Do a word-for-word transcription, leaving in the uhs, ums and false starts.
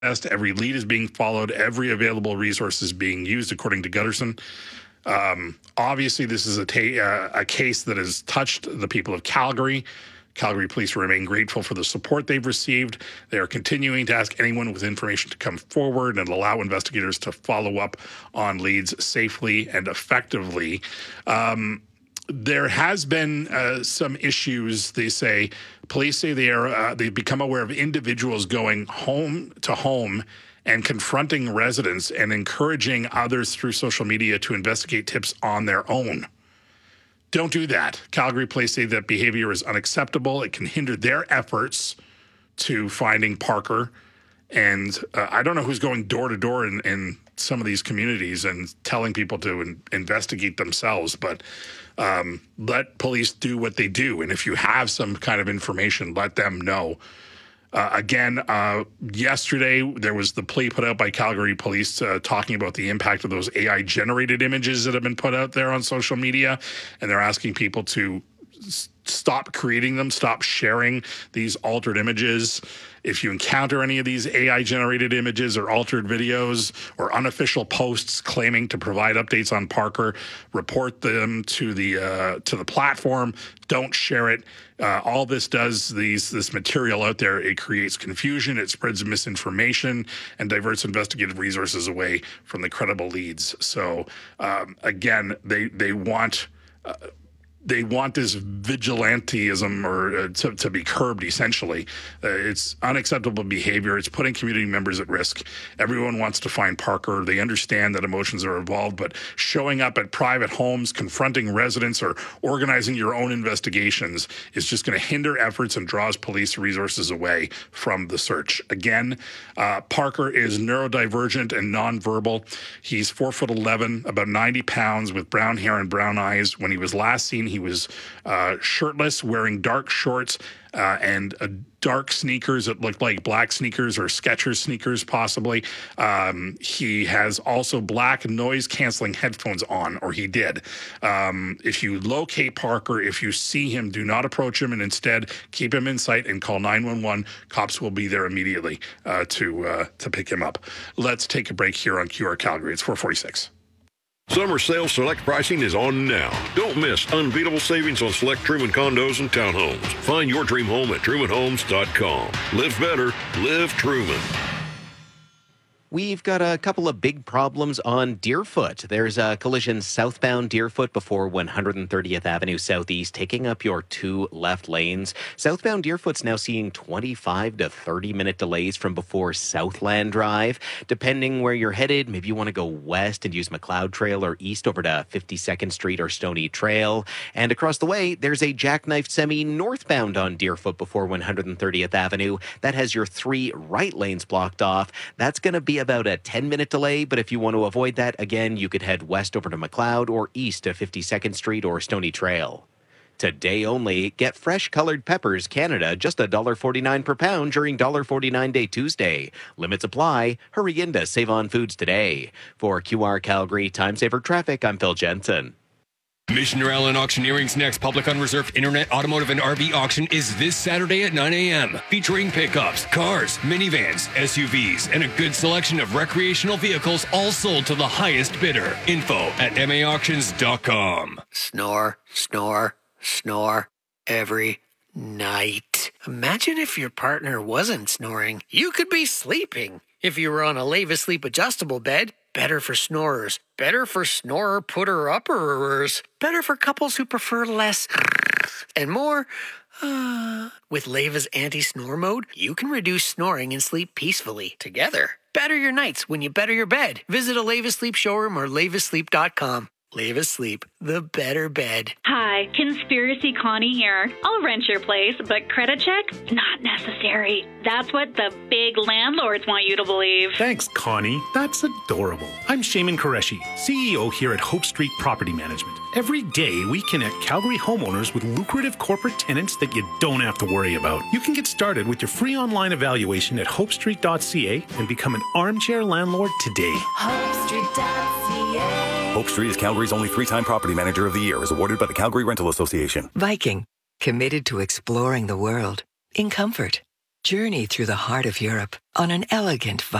Every lead is being followed. Every available resource is being used, according to Gutterson. Um, obviously, this is a, ta- uh, a case that has touched the people of Calgary. Calgary police remain grateful for the support they've received. They are continuing to ask anyone with information to come forward and allow investigators to follow up on leads safely and effectively. Um, There has been uh, some issues, they say. Police say they are, uh, they've become aware of individuals going home to home and confronting residents and encouraging others through social media to investigate tips on their own. Don't do that. Calgary police say that behavior is unacceptable. It can hinder their efforts to finding Parker. And uh, I don't know who's going door to door in, in some of these communities and telling people to in, investigate themselves, but um, let police do what they do. And if you have some kind of information, let them know. Uh, again, uh, yesterday there was the plea put out by Calgary police uh, talking about the impact of those A I-generated images that have been put out there on social media, and they're asking people to s- stop creating them, stop sharing these altered images. If you encounter any of these A I-generated images or altered videos or unofficial posts claiming to provide updates on Parker, report them to the uh, to the platform. Don't share it. Uh, all this does, these this material out there, it creates confusion, it spreads misinformation, and diverts investigative resources away from the credible leads. So um, again, they they want. Uh, They want this vigilantism or uh, to, to be curbed, essentially. Uh, it's unacceptable behavior. It's putting community members at risk. Everyone wants to find Parker. They understand that emotions are involved, but showing up at private homes, confronting residents, or organizing your own investigations is just going to hinder efforts and draws police resources away from the search. Again, uh, Parker is neurodivergent and nonverbal. He's four foot eleven, about ninety pounds, with brown hair and brown eyes. When he was last seen, he was uh, shirtless, wearing dark shorts uh, and uh, dark sneakers that looked like black sneakers or Skechers sneakers, possibly. Um, he has also black noise-canceling headphones on, or he did. Um, if you locate Parker, if you see him, do not approach him, and instead keep him in sight and call nine one one. Cops will be there immediately uh, to uh, to pick him up. Let's take a break here on Q R Calgary. It's four forty-six. Summer sales select pricing is on now. Don't miss unbeatable savings on select Truman condos and townhomes. Find your dream home at truman homes dot com. Live better. Live Truman. We've got a couple of big problems on Deerfoot. There's a collision southbound Deerfoot before one hundred thirtieth Avenue Southeast, taking up your two left lanes. Southbound Deerfoot's now seeing twenty-five to thirty minute delays from before Southland Drive. Depending where you're headed, maybe you want to go west and use McLeod Trail, or east over to fifty-second Street or Stony Trail. And across the way, there's a jackknife semi northbound on Deerfoot before one hundred thirtieth Avenue. That has your three right lanes blocked off. That's going to be about a ten minute delay, but if you want to avoid that, again, you could head west over to McLeod or east to fifty-second Street or Stony Trail. Today only, get fresh colored peppers Canada, just one dollar forty-nine per pound during one dollar forty-nine Day Tuesday. Limits apply. Hurry in to Save On Foods today. For Q R Calgary Time Saver Traffic, I'm Phil Jensen. Missioner Allen Auctioneering's next public unreserved internet, automotive, and R V auction is this Saturday at nine a.m. featuring pickups, cars, minivans, S U Vs, and a good selection of recreational vehicles, all sold to the highest bidder. Info at m a auctions dot com. Snore, snore, snore every night. Imagine if your partner wasn't snoring. You could be sleeping. If you were on a Leva Sleep adjustable bed, better for snorers. Better for snorer putter-upperers. Better for couples who prefer less and more. Uh, with Leva's anti-snore mode, you can reduce snoring and sleep peacefully together. Better your nights when you better your bed. Visit a Leva Sleep showroom or leva sleep dot com. Leva Sleep, the better bed. Hi, Conspiracy Connie here. I'll rent your place, but credit check? Not necessary. That's what the big landlords want you to believe. Thanks, Connie. That's adorable. I'm Shaman Qureshi, C E O here at Hope Street Property Management. Every day, we connect Calgary homeowners with lucrative corporate tenants that you don't have to worry about. You can get started with your free online evaluation at hope street dot c a and become an armchair landlord today. hope street dot c a. Hope Street is Calgary's only three-time Property Manager of the Year, is awarded by the Calgary Rental Association. Viking, committed to exploring the world in comfort. Journey through the heart of Europe on an elegant